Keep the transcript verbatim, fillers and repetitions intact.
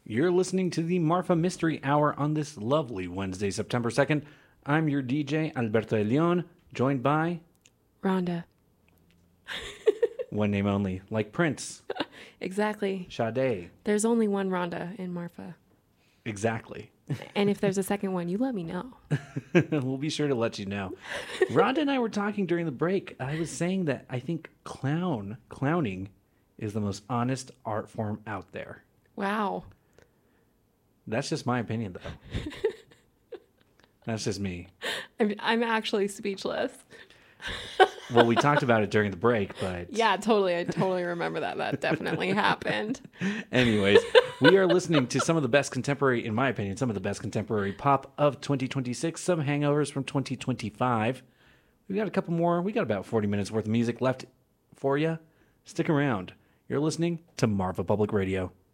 You're listening to the Marfa Mystery Hour on this lovely Wednesday, September second. I'm your D J, Alberto de Leon, joined by... Rhonda. One name only, like Prince. Exactly. Sade. There's only one Rhonda in Marfa. Exactly. And if there's a second one, you let me know. We'll be sure to let you know. Rhonda and I were talking during the break. I was saying that I think clown, clowning is the most honest art form out there. Wow. That's just my opinion, though. That's just me. I'm, I'm actually speechless. Well, we talked about it during the break, but... Yeah, totally. I totally remember that. That definitely happened. Anyways, we are listening to some of the best contemporary, in my opinion, some of the best contemporary pop of twenty twenty-six, some hangovers from twenty twenty-five. We got a couple more. We got about forty minutes worth of music left for you. Stick around. You're listening to Marfa Public Radio.